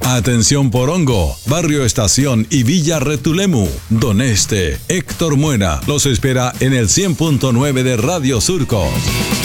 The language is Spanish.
Atención Porongo, Barrio Estación y Villa Retulemu. Don Héctor Muena los espera en el 100.9 de Radio Surco.